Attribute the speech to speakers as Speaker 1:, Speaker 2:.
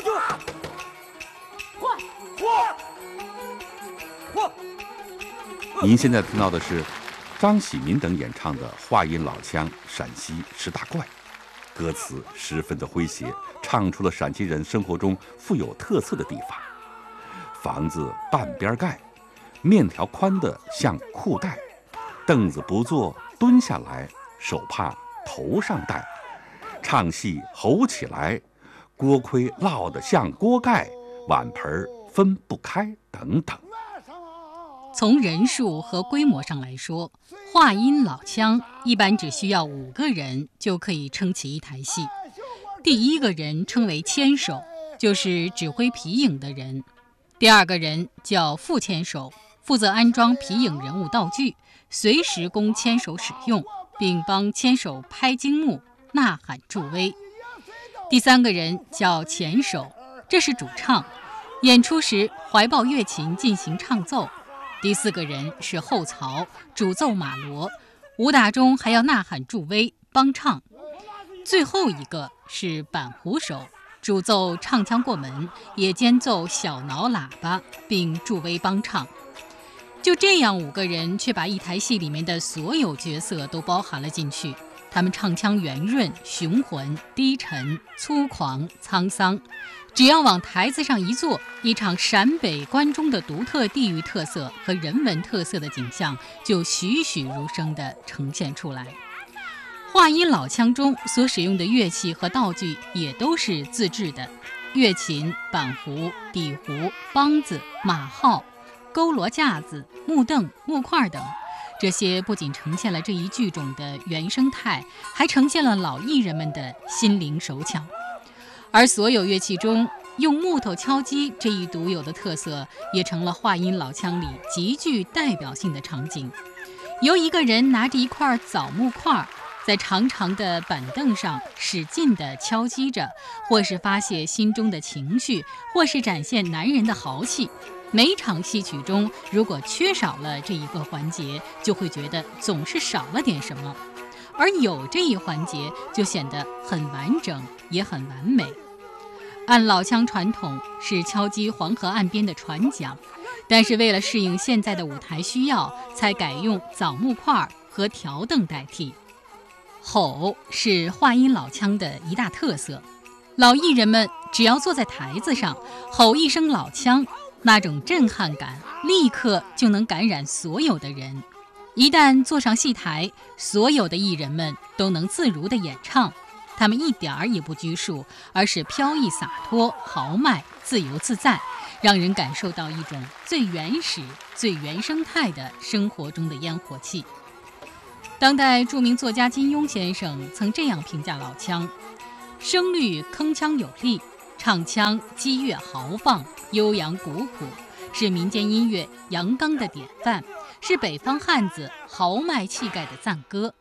Speaker 1: 您现在听到的是张喜民等演唱的话音老腔陕西十大怪，歌词十分的诙谐，唱出了陕西人生活中富有特色的地方。房子半边盖，面条宽的像裤带，凳子不坐蹲下来，手帕头上戴，唱戏吼起来，锅盔烙得像锅盖，碗盆分不开等等。
Speaker 2: 从人数和规模上来说，话音老腔一般只需要5个人就可以撑起一台戏。第一个人称为牵手，就是指挥皮影的人；第二个人叫副牵手，负责安装皮影人物道具，随时供牵手使用，并帮牵手拍惊幕、呐喊助威。第三个人叫前手，这是主唱，演出时怀抱乐琴进行唱奏。第4个人是后槽，主奏马罗，武打中还要呐喊助威帮唱。最后一个是板胡手，主奏唱腔过门，也兼奏小挠喇叭并助威帮唱。就这样5个人却把一台戏里面的所有角色都包含了进去。他们唱腔圆润、雄浑、低沉、粗犷、沧桑，只要往台子上一坐，一场陕北关中的独特地域特色和人文特色的景象就栩栩如生地呈现出来。话音老腔中所使用的乐器和道具也都是自制的，乐琴、板胡、底胡、梆子、马号、佝偻架子、木凳、木块等，这些不仅呈现了这一剧种的原生态，还呈现了老艺人们的心灵手巧。而所有乐器中用木头敲击这一独有的特色，也成了话音老腔里极具代表性的场景。由一个人拿着一块枣木块，在长长的板凳上使劲地敲击着，或是发泄心中的情绪，或是展现男人的豪气。每场戏曲中，如果缺少了这一个环节，就会觉得总是少了点什么，而有这一环节就显得很完整，也很完美。按老腔传统是敲击黄河岸边的船桨，但是为了适应现在的舞台需要，才改用枣木块和条凳代替。吼是话音老腔的一大特色，老艺人们只要坐在台子上，吼一声老腔，那种震撼感立刻就能感染所有的人。一旦坐上戏台，所有的艺人们都能自如地演唱，他们一点儿也不拘束，而是飘逸洒脱、豪迈、自由自在，让人感受到一种最原始、最原生态的生活中的烟火气。当代著名作家金庸先生曾这样评价老腔：声律铿锵有力，唱腔激越豪放、悠扬古朴，是民间音乐阳刚的典范，是北方汉子豪迈气概的赞歌。